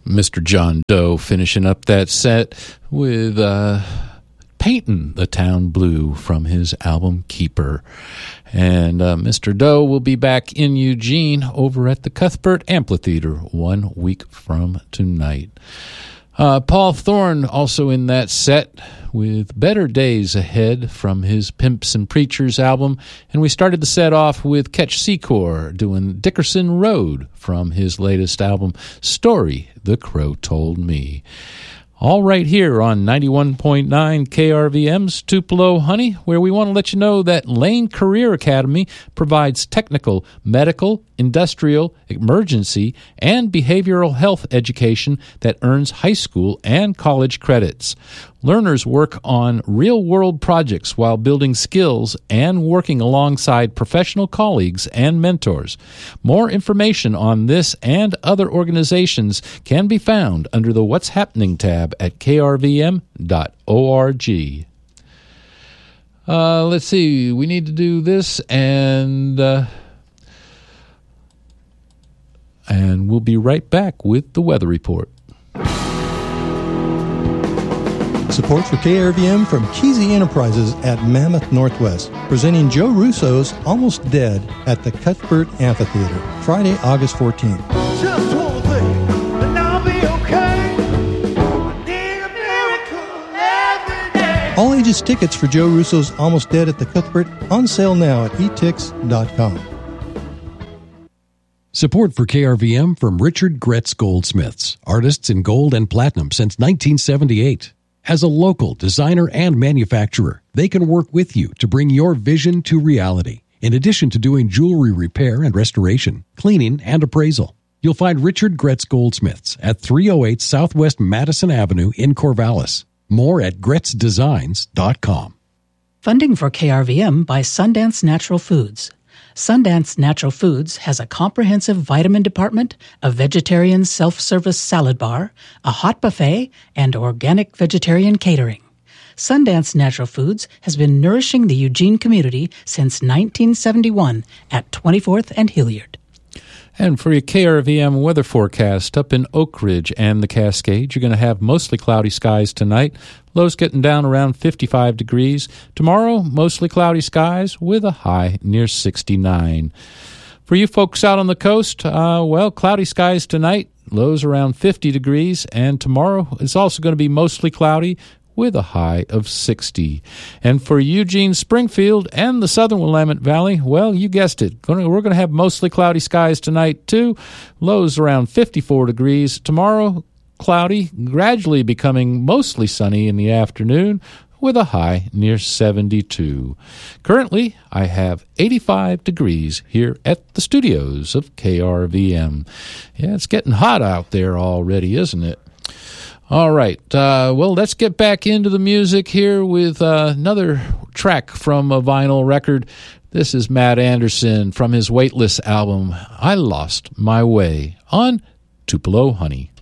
Mr. John Doe finishing up that set with Paintin' the Town Blue from his album Keeper. And Mr. Doe will be back in Eugene over at the Cuthbert Amphitheater 1 week from tonight. Paul Thorne also in that set with Better Days Ahead from his Pimps and Preachers album. And we started the set off with Ketch Secor doing Dickerson Road from his latest album, Story the Crow Told Me. All right here on 91.9 KRVM's Tupelo Honey, where we want to let you know that Lane Career Academy provides technical, medical, industrial, emergency, and behavioral health education that earns high school and college credits. Learners work on real-world projects while building skills and working alongside professional colleagues and mentors. More information on this and other organizations can be found under the What's Happening tab at krvm.org. Let's see, we need to do this, and we'll be right back with the weather report. Support for KRVM from Kesey Enterprises at Mammoth Northwest, presenting Joe Russo's Almost Dead at the Cuthbert Amphitheater, Friday, August 14th. Just one thing, and I'll be okay. I need a miracle every day. All ages tickets for Joe Russo's Almost Dead at the Cuthbert on sale now at etix.com. Support for KRVM from Richard Gretz Goldsmiths, artists in gold and platinum since 1978. As a local designer and manufacturer, they can work with you to bring your vision to reality. In addition to doing jewelry repair and restoration, cleaning, and appraisal, you'll find Richard Gretz Goldsmiths at 308 Southwest Madison Avenue in Corvallis. More at gretzdesigns.com. Funding for KRVM by Sundance Natural Foods. Sundance Natural Foods has a comprehensive vitamin department, a vegetarian self-service salad bar, a hot buffet, and organic vegetarian catering. Sundance Natural Foods has been nourishing the Eugene community since 1971 at 24th and Hilliard. And for your KRVM weather forecast, up in Oak Ridge and the Cascades, you're going to have mostly cloudy skies tonight. Lows getting down around 55 degrees. Tomorrow, mostly cloudy skies with a high near 69. For you folks out on the coast, cloudy skies tonight. Lows around 50 degrees. And tomorrow, it's also going to be mostly cloudy with a high of 60. And for Eugene, Springfield, and the southern Willamette Valley, well, you guessed it. We're going to have mostly cloudy skies tonight, too. Lows around 54 degrees. Tomorrow, cloudy, gradually becoming mostly sunny in the afternoon with a high near 72. Currently, I have 85 degrees here at the studios of KRVM. Yeah, it's getting hot out there already, isn't it? All right, let's get back into the music here with another track from a vinyl record. This is Matt Anderson from his Weightless album, I Lost My Way, on Tupelo Honey.